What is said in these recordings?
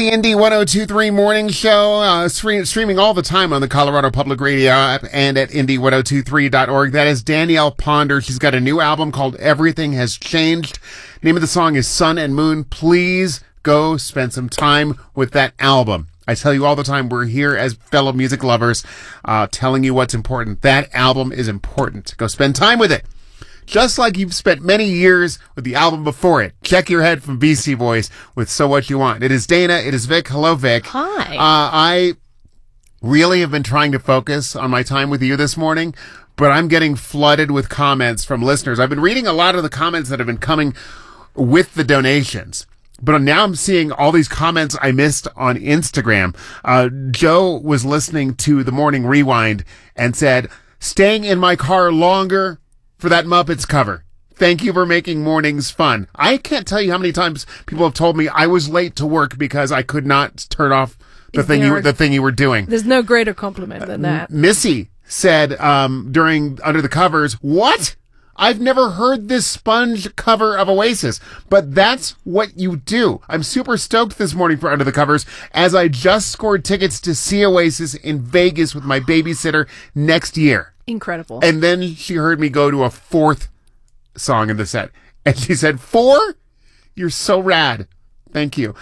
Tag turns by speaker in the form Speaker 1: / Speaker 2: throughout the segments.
Speaker 1: the Indie 102.3 Morning Show, streaming all the time on the Colorado Public Radio app and at indie1023.org. That is Danielle Ponder. She's got a new album called Everything Has Changed. Name of the song is Sun and Moon. Please go spend some time with that album. I tell you all the time, we're here as fellow music lovers, telling you what's important. That album is important. Go spend time with it. Just like you've spent many years with the album before it. Check Your Head from Beastie Boys with So What You Want. It is Dana. It is Vic. Hello, Vic.
Speaker 2: Hi.
Speaker 1: I really have been trying to focus on my time with you this morning, but I'm getting flooded with comments from listeners. I've been reading a lot of the comments that have been coming with the donations. But now I'm seeing all these comments I missed on Instagram. Joe was listening to the Morning Rewind and said, staying in my car longer for that Muppets cover. Thank you for making mornings fun. I can't tell you how many times people have told me I was late to work because I could not turn off the thing you were doing.
Speaker 2: There's no greater compliment than that.
Speaker 1: Missy said during Under the Covers, what? I've never heard this sponge cover of Oasis, but that's what you do. I'm super stoked this morning for Under the Covers as I just scored tickets to see Oasis in Vegas with my babysitter next year.
Speaker 2: Incredible.
Speaker 1: And then she heard me go to a fourth song in the set. And she said, 4? You're so rad. Thank you.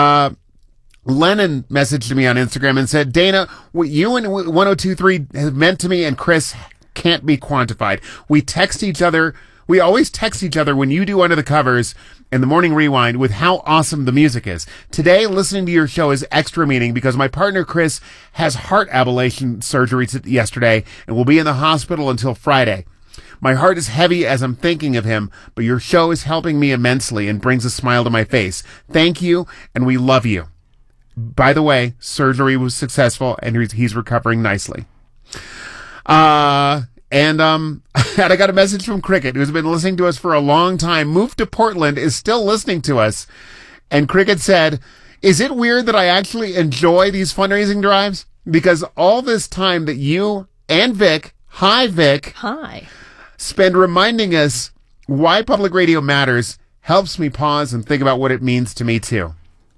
Speaker 1: Lennon messaged me on Instagram and said, Dana, what you and 102.3 have meant to me and Chris can't be quantified. We always text each other when you do Under the Covers and the Morning Rewind with how awesome the music is. Today, listening to your show is extra meaning because my partner Chris has heart ablation surgery yesterday and will be in the hospital until Friday. My heart is heavy as I'm thinking of him, but your show is helping me immensely and brings a smile to my face. Thank you, and we love you. By the way, surgery was successful and he's recovering nicely. And I got a message from Cricket, who's been listening to us for a long time, moved to Portland, is still listening to us. And Cricket said, is it weird that I actually enjoy these fundraising drives? Because all this time that you and Vic, hi Vic,
Speaker 2: hi,
Speaker 1: spend reminding us why public radio matters helps me pause and think about what it means to me too.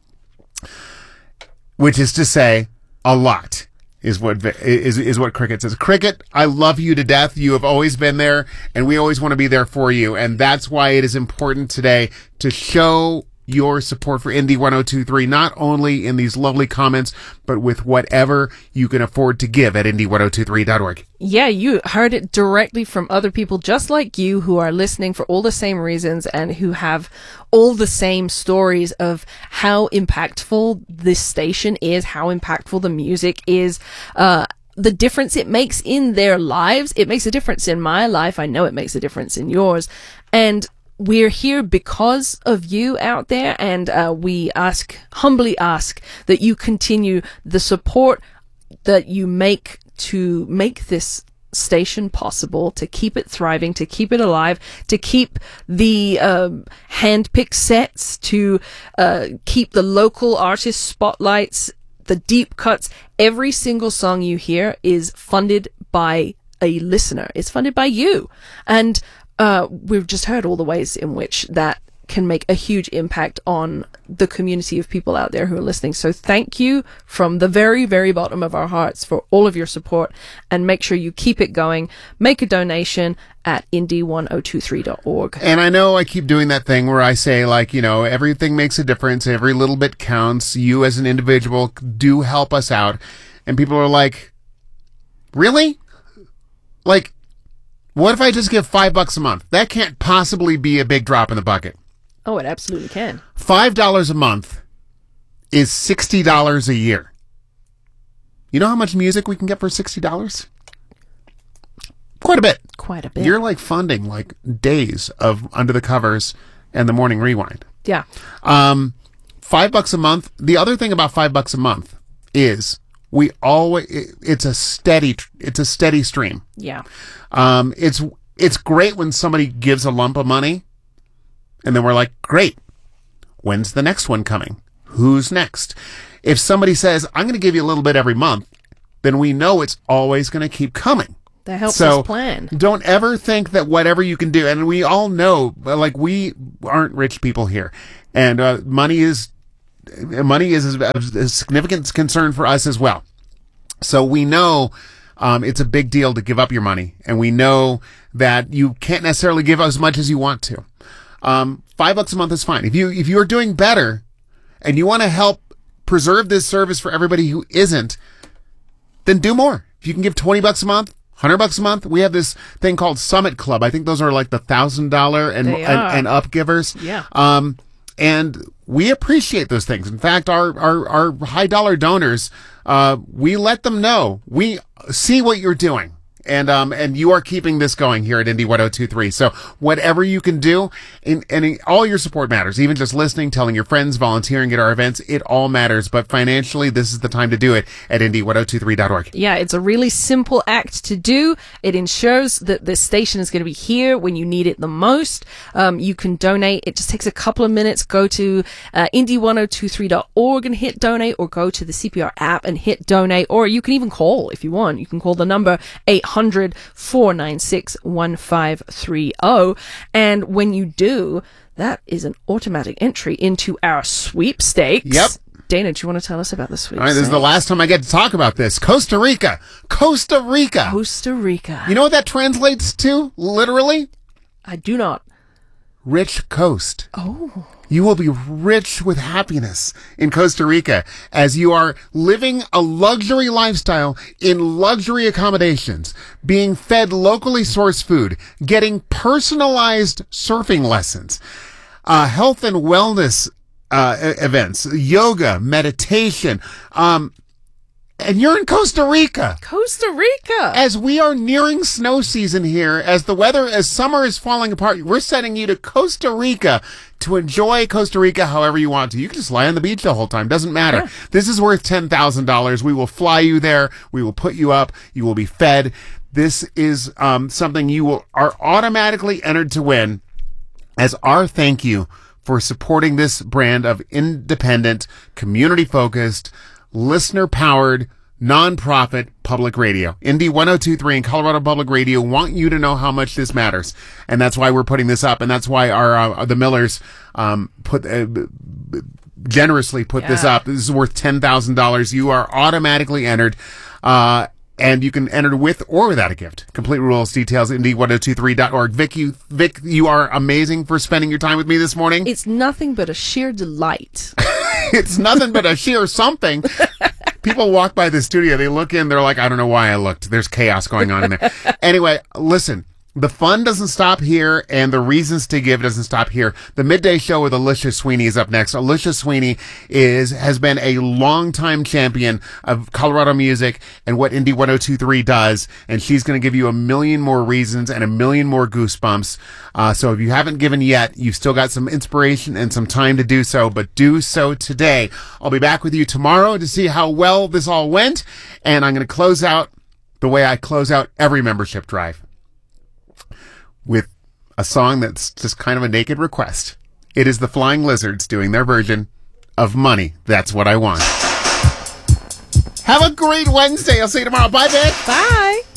Speaker 1: Which is to say, a lot. Is what Cricket says. Cricket, I love you to death. You have always been there, and we always want to be there for you. And that's why it is important today to show your support for Indie 102.3, not only in these lovely comments, but with whatever you can afford to give at indie1023.org.
Speaker 2: Yeah, you heard it directly from other people just like you who are listening for all the same reasons and who have all the same stories of how impactful this station is, how impactful the music is, the difference it makes in their lives. It makes a difference in my life. I know it makes a difference in yours. And we're here because of you out there, and we humbly ask that you continue the support that you make to make this station possible, to keep it thriving, to keep it alive, to keep the hand-picked sets, to keep the local artist spotlights, the deep cuts. Every single song you hear is funded by a listener. It's funded by you. And we've just heard all the ways in which that can make a huge impact on the community of people out there who are listening. So thank you from the very, very bottom of our hearts for all of your support, and make sure you keep it going. Make a donation at indie1023.org.
Speaker 1: And I know I keep doing that thing where I say, like, everything makes a difference. Every little bit counts. You as an individual do help us out. And people are like, really? Like, what if I just give $5 a month? That can't possibly be a big drop in the bucket.
Speaker 2: Oh, it absolutely can.
Speaker 1: $5 a month is $60 a year. You know how much music we can get for $60? Quite a bit.
Speaker 2: Quite a bit.
Speaker 1: You're like funding like days of Under the Covers and the Morning Rewind.
Speaker 2: Yeah.
Speaker 1: $5 a month. The other thing about $5 a month is it's a steady stream.
Speaker 2: Yeah.
Speaker 1: It's great when somebody gives a lump of money and then we're like, great. When's the next one coming? Who's next? If somebody says, I'm going to give you a little bit every month, then we know it's always going to keep coming.
Speaker 2: That helps us plan.
Speaker 1: Don't ever think that whatever you can do, and we all know, like, we aren't rich people here, and money is money is a significant concern for us as well. So we know it's a big deal to give up your money, and we know that you can't necessarily give as much as you want to. $5 a month is fine. If you're doing better and you want to help preserve this service for everybody who isn't, then do more. If you can give $20 a month, $100 a month, we have this thing called Summit Club. I think those are like the $1,000 and up givers.
Speaker 2: Yeah.
Speaker 1: And we appreciate those things. In fact, our high dollar donors, we let them know we see what you're doing. And you are keeping this going here at Indie 1023. So whatever you can do, and all your support matters. Even just listening, telling your friends, volunteering at our events, it all matters. But financially, this is the time to do it at indie1023.org.
Speaker 2: Yeah, it's a really simple act to do. It ensures that the station is going to be here when you need it the most. You can donate. It just takes a couple of minutes. Go to indie1023.org and hit donate, or go to the CPR app and hit donate, or you can even call if you want. You can call the number 800-496-1530. And when you do, that is an automatic entry into our sweepstakes.
Speaker 1: Yep.
Speaker 2: Dana, do you want to tell us about the sweepstakes?
Speaker 1: All right, this is the last time I get to talk about this. Costa Rica. Costa Rica.
Speaker 2: Costa Rica.
Speaker 1: You know what that translates to, literally?
Speaker 2: I do not.
Speaker 1: Rich coast.
Speaker 2: Oh.
Speaker 1: You will be rich with happiness in Costa Rica as you are living a luxury lifestyle in luxury accommodations, being fed locally sourced food, getting personalized surfing lessons, health and wellness events, yoga, meditation, and you're in Costa Rica.
Speaker 2: Costa Rica.
Speaker 1: As we are nearing snow season here, as summer is falling apart, we're sending you to Costa Rica to enjoy Costa Rica however you want to. You can just lie on the beach the whole time. Doesn't matter. Yeah. This is worth $10,000. We will fly you there. We will put you up. You will be fed. This is something you are automatically entered to win as our thank you for supporting this brand of independent, community-focused, listener-powered, non-profit public radio. Indie 1023 and Colorado Public Radio want you to know how much this matters. And that's why we're putting this up. And that's why the Millers generously put this up. This is worth $10,000. You are automatically entered. And you can enter with or without a gift. Complete rules, details, indie1023.org. Vic, you are amazing for spending your time with me this morning.
Speaker 2: It's nothing but a sheer delight.
Speaker 1: It's nothing but a sheer something. People walk by the studio, they look in, they're like, I don't know why I looked. There's chaos going on in there. Anyway, listen, the fun doesn't stop here, and the reasons to give doesn't stop here. The Midday Show with Alicia Sweeney is up next. Alicia Sweeney has been a longtime champion of Colorado music and what Indie 1023 does, and she's going to give you a million more reasons and a million more goosebumps. So if you haven't given yet, you've still got some inspiration and some time to do so, but do so today. I'll be back with you tomorrow to see how well this all went, and I'm going to close out the way I close out every membership drive, with a song that's just kind of a naked request. It is the Flying Lizards doing their version of Money, That's What I Want. Have a great Wednesday. I'll see you tomorrow. Bye, Vic.
Speaker 2: Bye.